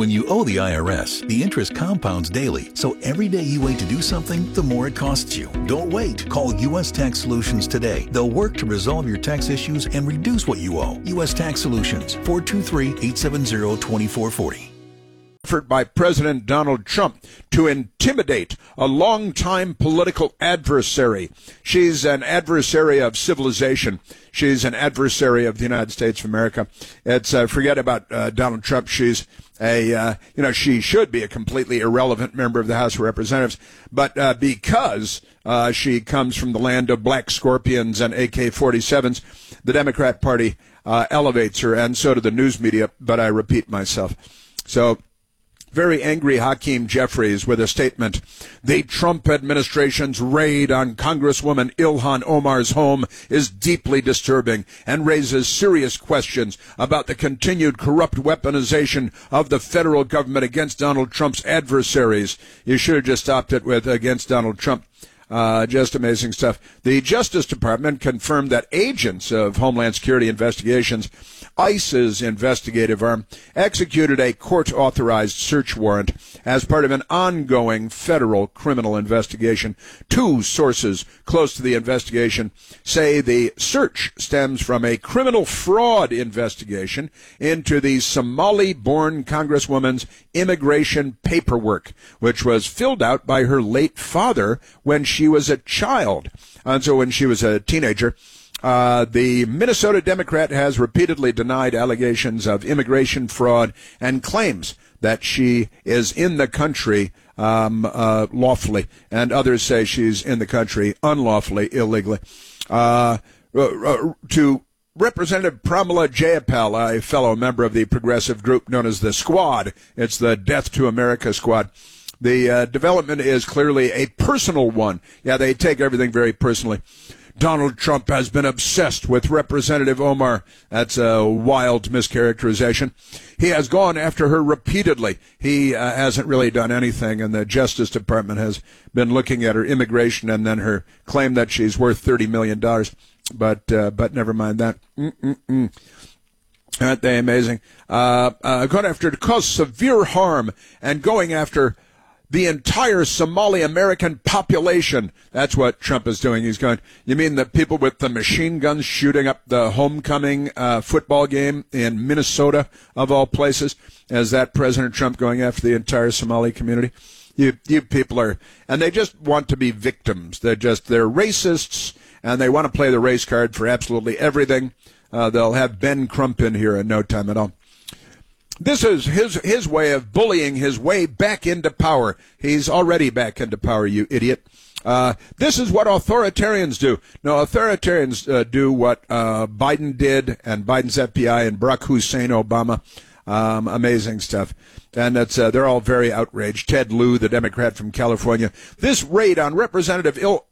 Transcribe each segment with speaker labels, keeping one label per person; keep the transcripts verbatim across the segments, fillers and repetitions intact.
Speaker 1: When you owe the I R S, the interest compounds daily, so every day you wait to do something, the more it costs you. Don't wait. Call U S Tax Solutions today. They'll work to resolve your tax issues and reduce what you owe. U S Tax Solutions, four two three, eight seven zero, two four four zero.
Speaker 2: Effort by President Donald Trump to intimidate a longtime political adversary. She's an adversary of civilization. She's an adversary of the United States of America. It's uh, forget about uh, Donald Trump. She's a uh, you know she should be a completely irrelevant member of the House of Representatives, but uh, because uh, she comes from the land of black scorpions and A K forty-sevens, the Democrat Party uh, elevates her, and so do the news media. But I repeat myself. So. Very angry Hakeem Jeffries with a statement. The Trump administration's raid on Congresswoman Ilhan Omar's home is deeply disturbing and raises serious questions about the continued corrupt weaponization of the federal government against Donald Trump's adversaries. You should have just stopped it with against Donald Trump. Uh, just amazing stuff. The Justice Department confirmed that agents of Homeland Security Investigations, ICE's investigative arm, executed a court-authorized search warrant as part of an ongoing federal criminal investigation. Two sources close to the investigation say the search stems from a criminal fraud investigation into the Somali-born Congresswoman's immigration paperwork, which was filled out by her late father when she was a child. And so when she was a teenager, uh, the Minnesota Democrat has repeatedly denied allegations of immigration fraud and claims that she is in the country um, uh, lawfully, and others say she's in the country unlawfully, illegally. Uh, uh, to Representative Pramila Jayapal, a fellow member of the progressive group known as the Squad, it's the Death to America Squad. The uh, development is clearly a personal one. Yeah, they take everything very personally. Donald Trump has been obsessed with Representative Omar. That's a wild mischaracterization. He has gone after her repeatedly. He uh, hasn't really done anything, and the Justice Department has been looking at her immigration and then her claim that she's worth thirty million dollars. But uh, but never mind that. Mm-mm-mm. Aren't they amazing? Uh, uh, going after to cause severe harm and going after the entire Somali American population. That's what Trump is doing. He's going, you mean the people with the machine guns shooting up the homecoming uh, football game in Minnesota, of all places? Is that President Trump going after the entire Somali community? You, you people are, and they just want to be victims. They're just, they're racists, and they want to play the race card for absolutely everything. Uh, they'll have Ben Crump in here in no time at all. This is his his way of bullying his way back into power. He's already back into power, you idiot. Uh, this is what authoritarians do. No, authoritarians uh, do what uh, Biden did and Biden's F B I and Barack Hussein Obama. Um, amazing stuff. And that's uh, they're all very outraged. Ted Lieu, the Democrat from California. This raid on Representative Il-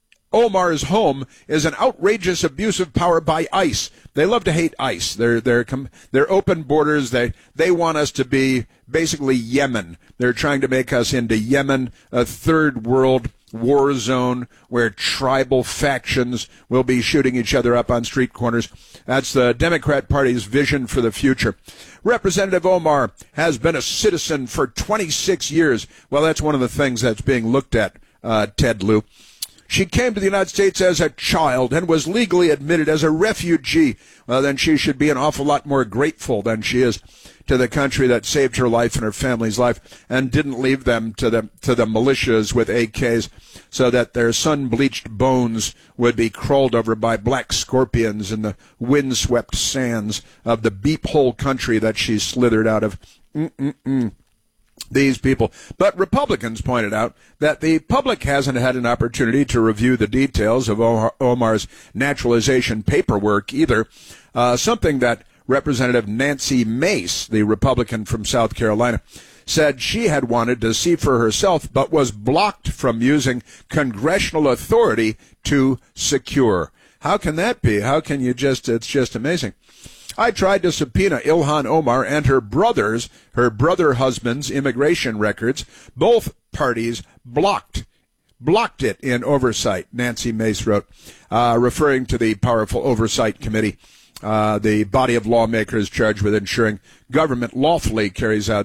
Speaker 2: Omar's home is an outrageous abuse of power by ICE. They love to hate ICE. They're they're com- they're open borders. They they want us to be basically Yemen. They're trying to make us into Yemen, a third world war zone where tribal factions will be shooting each other up on street corners. That's the Democrat Party's vision for the future. Representative Omar has been a citizen for twenty-six years. Well, that's one of the things that's being looked at, uh, Ted Lieu. She came to the United States as a child and was legally admitted as a refugee. Well, then she should be an awful lot more grateful than she is to the country that saved her life and her family's life and didn't leave them to the to the militias with A Ks so that their sun-bleached bones would be crawled over by black scorpions in the windswept sands of the beep-hole country that she slithered out of. Mm-mm-mm. These people. But Republicans pointed out that the public hasn't had an opportunity to review the details of Omar's naturalization paperwork either, uh, something that Representative Nancy Mace, the Republican from South Carolina, said she had wanted to see for herself but was blocked from using congressional authority to secure. How can that be? How can you just, it's just amazing. I tried to subpoena Ilhan Omar and her brother's, her brother husband's immigration records. Both parties blocked, blocked it in oversight, Nancy Mace wrote, uh, referring to the powerful oversight committee, uh, the body of lawmakers charged with ensuring government lawfully carries out